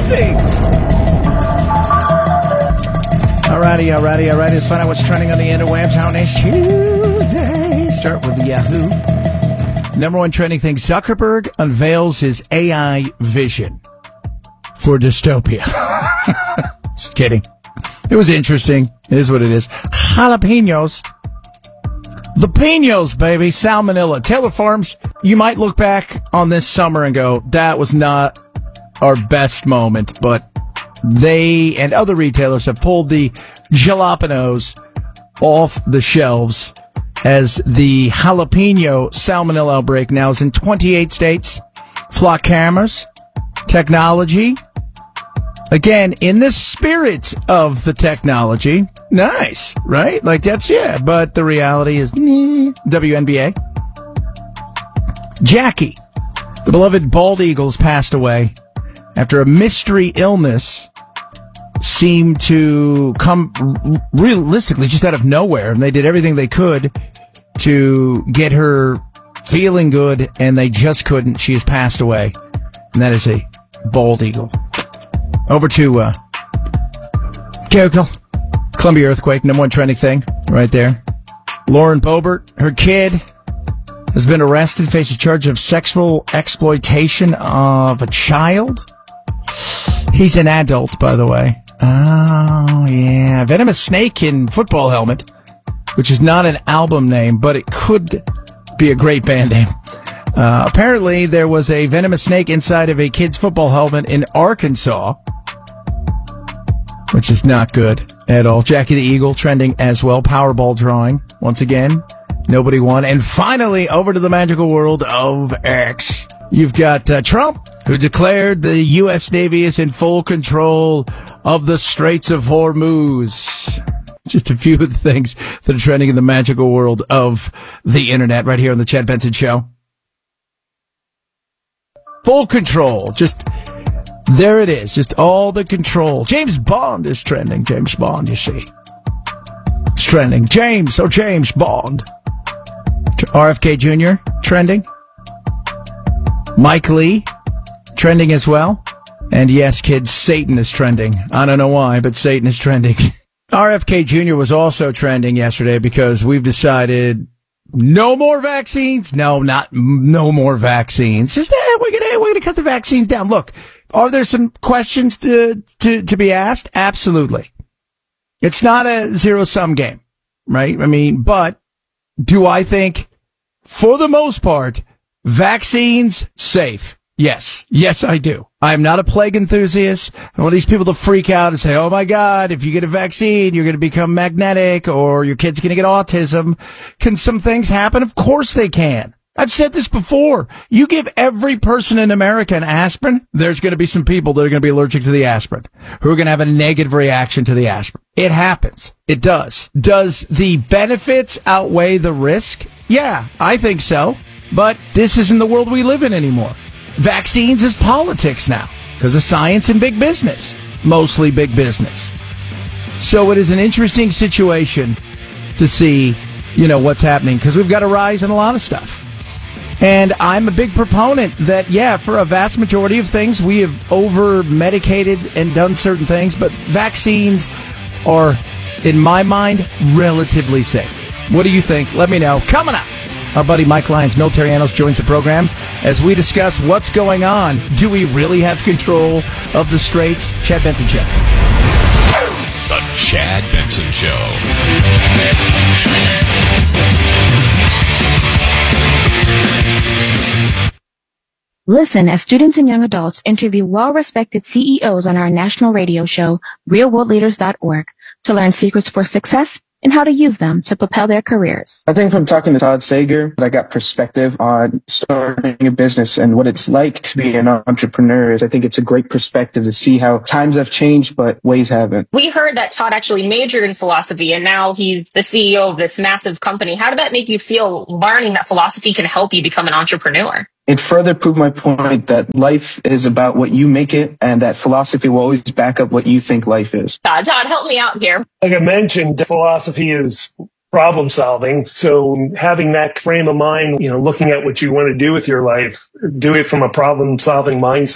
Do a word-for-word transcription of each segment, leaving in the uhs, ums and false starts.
trending. Alrighty, alrighty, alrighty. Let's find out what's trending on the interwebs on this Tuesday. Start with the Yahoo. Number one trending thing, Zuckerberg unveils his A I vision for dystopia. Just kidding. It was interesting. It is what it is. Jalapenos. The pinos, baby. Salmonella. Taylor Farms, you might look back on this summer and go, that was not our best moment, but they and other retailers have pulled the jalapenos off the shelves as the jalapeno salmonella outbreak now is in twenty-eight states. Flock cameras, technology. Again, in the spirit of the technology. Nice, right? Like that's, yeah, but the reality is, nah. W N B A. Jackie, the beloved bald eagles, passed away after a mystery illness seemed to come realistically just out of nowhere. And they did everything they could to get her feeling good, and they just couldn't. She has passed away. And that is a bald eagle. Over to uh, Google. Columbia earthquake, number one trending thing right there. Lauren Boebert, her kid, has been arrested, faces charge of sexual exploitation of a child. He's an adult, by the way. Oh, yeah. Venomous Snake in football helmet, which is not an album name, but it could be a great band name. Uh, apparently, there was a venomous snake inside of a kid's football helmet in Arkansas, which is not good at all. Jackie the Eagle trending as well. Powerball drawing. Once again, nobody won. And finally, over to the magical world of X. You've got uh, Trump, who declared the U S. Navy is in full control of the Straits of Hormuz. Just a few of the things that are trending in the magical world of the internet right here on the Chad Benson Show. Full control. Just... there it is. Just all the control. James Bond is trending. James Bond, you see. It's trending. James, oh, James Bond. R F K Junior trending. Mike Lee trending as well. And yes, kids, Satan is trending. I don't know why, but Satan is trending. R F K Junior was also trending yesterday because we've decided no more vaccines. No, not no more vaccines. Just, eh, we're gonna, we're gonna cut the vaccines down. Look. Are there some questions to, to, to be asked? Absolutely. It's not a zero-sum game, right? I mean, but do I think, for the most part, vaccines safe? Yes. Yes, I do. I'm not a plague enthusiast. I want these people to freak out and say, oh my God, if you get a vaccine, you're going to become magnetic or your kid's going to get autism. Can some things happen? Of course they can. I've said this before. You give every person in America an aspirin, there's going to be some people that are going to be allergic to the aspirin, who are going to have a negative reaction to the aspirin. It happens. It does. Does the benefits outweigh the risk? Yeah, I think so. But this isn't the world we live in anymore. Vaccines is politics now because of science and big business, mostly big business. So it is an interesting situation to see, you know, what's happening because we've got a rise in a lot of stuff. And I'm a big proponent that, yeah, for a vast majority of things, we have over-medicated and done certain things, but vaccines are, in my mind, relatively safe. What do you think? Let me know. Coming up, our buddy Mike Lyons, military analyst, joins the program as we discuss what's going on. Do we really have control of the Straits? Chad Benson Show. The Chad Benson Show. Listen as students and young adults interview well-respected C E Os on our national radio show, real world leaders dot org, to learn secrets for success and how to use them to propel their careers. I think from talking to Todd Sager, I got perspective on starting a business and what it's like to be an entrepreneur. I think it's a great perspective to see how times have changed, but ways haven't. We heard that Todd actually majored in philosophy, and now he's the C E O of this massive company. How did that make you feel, learning that philosophy can help you become an entrepreneur? It further proved my point that life is about what you make it, and that philosophy will always back up what you think life is. Todd, Todd, help me out here. Like I mentioned, philosophy is problem solving. So having that frame of mind, you know, looking at what you want to do with your life, do it from a problem solving mindset.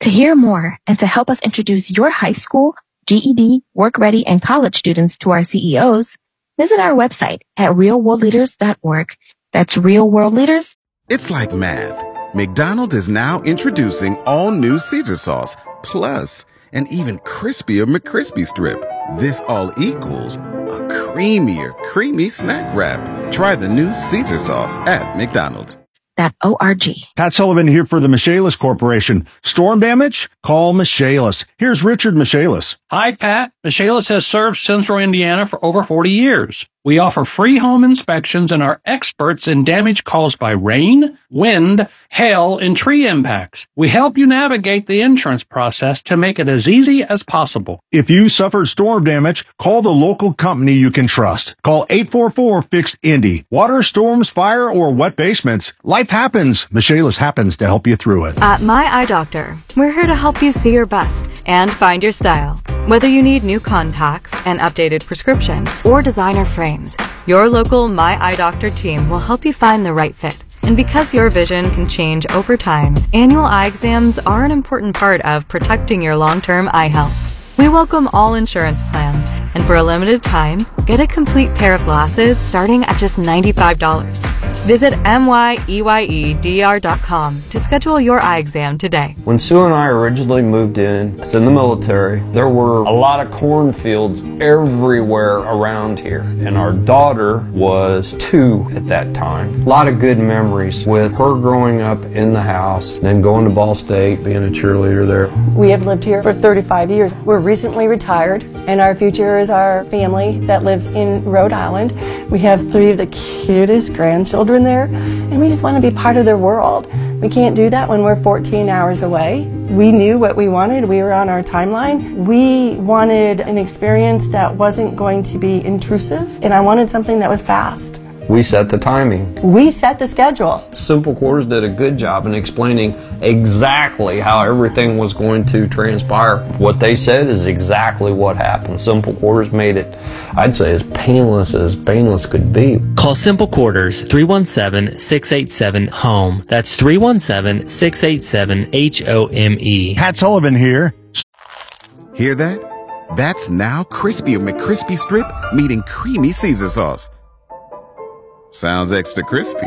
To hear more and to help us introduce your high school, G E D, work ready, and college students to our C E Os, visit our website at real world leaders dot org. That's Real World Leaders. It's like math. McDonald's is now introducing all new Caesar sauce, plus an even crispier McCrispy strip. This all equals a creamier, creamy snack wrap. Try the new Caesar sauce at McDonald's. O R G. Pat Sullivan here for the Michaelis Corporation. Storm damage? Call Michaelis. Here's Richard Michaelis. Hi, Pat. Michaelis has served Central Indiana for over forty years. We offer free home inspections and are experts in damage caused by rain, wind, hail, and tree impacts. We help you navigate the insurance process to make it as easy as possible. If you suffered storm damage, call the local company you can trust. Call eight four four, fix Indy. Water, storms, fire, or wet basements. Life happens. Michaelis happens to help you through it. At My Eye Doctor, we're here to help you see your best and find your style. Whether you need new contacts, an updated prescription, or designer frames, your local My Eye Doctor team will help you find the right fit. And because your vision can change over time, annual eye exams are an important part of protecting your long-term eye health. We welcome all insurance plans, and for a limited time, get a complete pair of glasses starting at just ninety-five dollars. Visit M Y E Y E D R dot com to schedule your eye exam today. When Sue and I originally moved in, I was in the military, there were a lot of cornfields everywhere around here. And our daughter was two at that time. A lot of good memories with her growing up in the house, then going to Ball State, being a cheerleader there. We have lived here for thirty-five years. We're recently retired, and our future is our family that lives in Rhode Island. We have three of the cutest grandchildren there, and we just want to be part of their world. We can't do that when we're fourteen hours away. We knew what we wanted. We were on our timeline. We wanted an experience that wasn't going to be intrusive, and I wanted something that was fast. We set the timing. We set the schedule. Simple Quarters did a good job in explaining exactly how everything was going to transpire. What they said is exactly what happened. Simple Quarters made it, I'd say, as painless as painless could be. Call Simple Quarters, three one seven, six eight seven, HOME. That's three one seven, six eight seven, H O M E. Pat Sullivan here. Hear that? That's now crispier McCrispy strip meeting creamy Caesar sauce. Sounds extra crispy.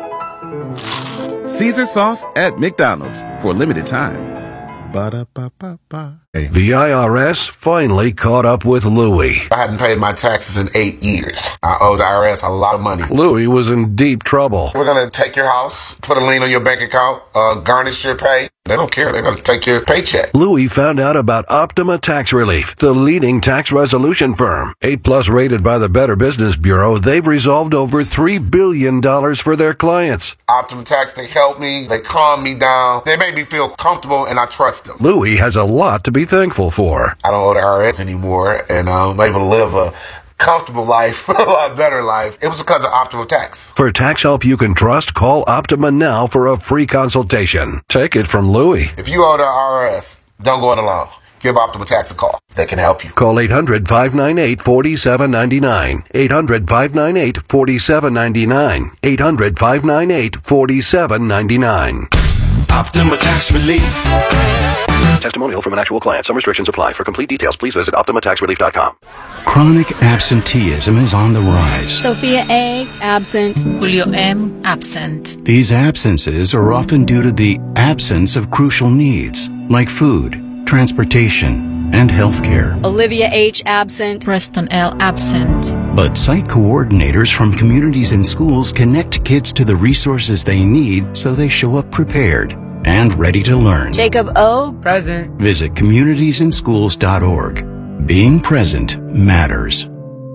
Caesar sauce at McDonald's for a limited time. Ba-da-ba-ba-ba. The I R S finally caught up with Louie. I hadn't paid my taxes in eight years. I owe the I R S a lot of money. Louie was in deep trouble. We're going to take your house, put a lien on your bank account, uh, garnish your pay. They don't care. They're going to take your paycheck. Louie found out about Optima Tax Relief, the leading tax resolution firm. A plus rated by the Better Business Bureau, they've resolved over three billion dollars for their clients. Optima Tax, they help me. They calm me down. They make me feel comfortable, and I trust them. Louie has a lot to be thankful for. I don't owe the I R S anymore, and I'm able to live a comfortable life, a lot better life. It was because of Optima Tax. For tax help you can trust, call Optima now for a free consultation. Take it from Louie. If you owe the I R S, don't go it alone. Give Optima Tax a call. They can help you. Call eight hundred, five nine eight, four seven nine nine. eight hundred, five nine eight, four seven nine nine. eight hundred, five nine eight, four seven nine nine. Optima Tax Relief. Testimonial from an actual client. Some restrictions apply. For complete details, please visit optima tax relief dot com. Chronic absenteeism is on the rise. Sophia A. absent. Julio M. absent. These absences are often due to the absence of crucial needs like food, transportation, and health care. Olivia H. absent. Preston L. absent. But site coordinators from communities and schools connect kids to the resources they need so they show up prepared and ready to learn. Jacob O. present. Visit communities in schools dot org. Being present matters.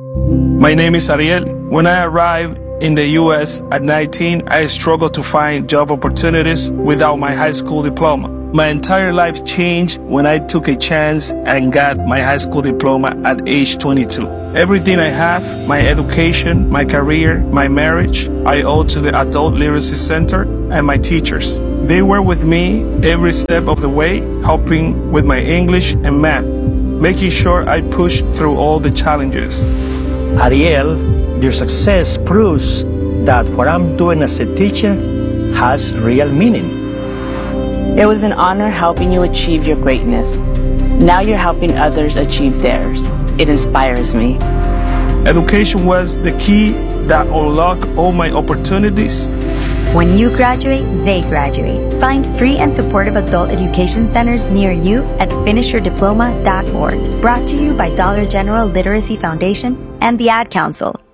My name is Ariel. When I arrived in the U S at nineteen, I struggled to find job opportunities without my high school diploma. My entire life changed when I took a chance and got my high school diploma at age twenty-two. Everything I have, my education, my career, my marriage, I owe to the Adult Literacy Center and my teachers. They were with me every step of the way, helping with my English and math, making sure I pushed through all the challenges. Ariel, your success proves that what I'm doing as a teacher has real meaning. It was an honor helping you achieve your greatness. Now you're helping others achieve theirs. It inspires me. Education was the key that unlocked all my opportunities. When you graduate, they graduate. Find free and supportive adult education centers near you at finish your diploma dot org. Brought to you by Dollar General Literacy Foundation and the Ad Council.